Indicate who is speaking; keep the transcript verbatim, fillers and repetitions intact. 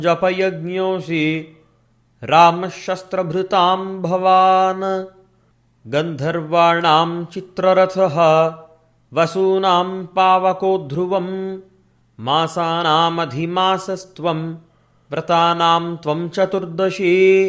Speaker 1: जपयज्ञोऽसि रामशस्त्रभृतां भवान् गन्धर्वाणां चित्ररथः वसूनां पावको ध्रुवं मासानामधिमासस्त्वं व्रतानां त्वं चतुर्दशी।